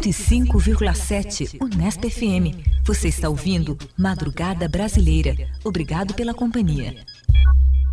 105,7 Unesp FM. Você está ouvindo Madrugada Brasileira. Obrigado pela companhia.